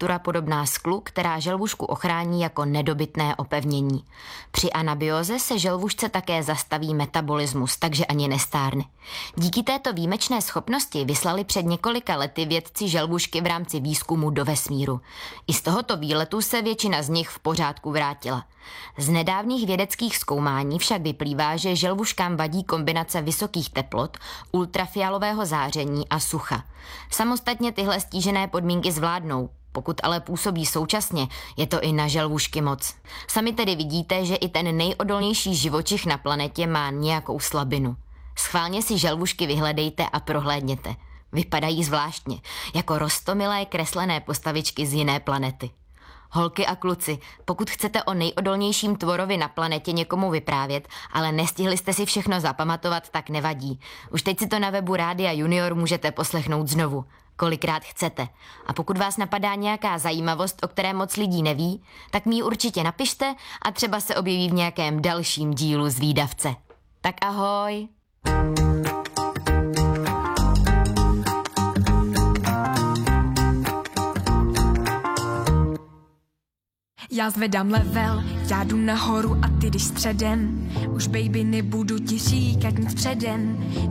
struktura podobná sklu, která želvušku ochrání jako nedobytné opevnění. Při anabióze se želvušce také zastaví metabolismus, takže ani nestárne. Díky této výjimečné schopnosti vyslali před několika lety vědci želvušky v rámci výzkumu do vesmíru. I z tohoto výletu se většina z nich v pořádku vrátila. Z nedávných vědeckých zkoumání však vyplývá, že želvuškám vadí kombinace vysokých teplot, ultrafialového záření a sucha. Samostatně tyhle stížené podmínky zvládnou. Pokud ale působí současně, je to i na želvušky moc. Sami tedy vidíte, že i ten nejodolnější živočich na planetě má nějakou slabinu. Schválně si želvušky vyhledejte a prohlédněte. Vypadají zvláštně, jako roztomilé kreslené postavičky z jiné planety. Holky a kluci, pokud chcete o nejodolnějším tvorovi na planetě někomu vyprávět, ale nestihli jste si všechno zapamatovat, tak nevadí. Už teď si to na webu Rádia Junior můžete poslechnout znovu, kolikrát chcete. A pokud vás napadá nějaká zajímavost, o které moc lidí neví, tak mi ji určitě napište a třeba se objeví v nějakém dalším dílu Zvídavce. Tak ahoj! Já zvedám level, já jdu nahoru a ty jdeš středem. Už baby nebudu ti říkat nic předem.